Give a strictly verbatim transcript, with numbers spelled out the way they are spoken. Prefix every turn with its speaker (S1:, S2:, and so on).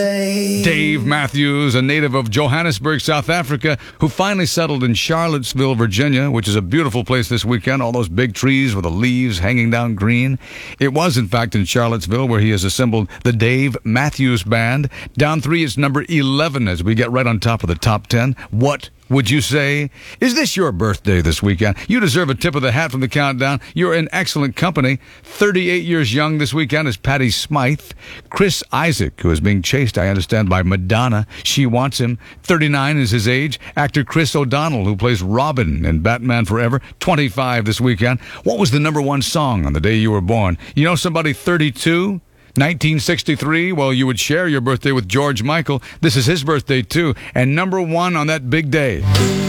S1: Dave Matthews, a native of Johannesburg, South Africa, who finally settled in Charlottesville, Virginia, which is a beautiful place this weekend. All those big trees with the leaves hanging down green. It was, in fact, in Charlottesville where he has assembled the Dave Matthews Band. Down three, it's number eleven as we get right on top of the top ten. What would you say? Is this your birthday this weekend? You deserve a tip of the hat from the countdown. You're in excellent company. thirty-eight years young this weekend is Patty Smythe. Chris Isaac, who is being chased, I understand, by Madonna. She wants him. thirty-nine is his age. Actor Chris O'Donnell, who plays Robin in Batman Forever. twenty-five this weekend. What was the number one song on the day you were born? You know somebody thirty-two? nineteen sixty-three, well, you would share your birthday with George Michael. This is his birthday, too. And number one on that big day.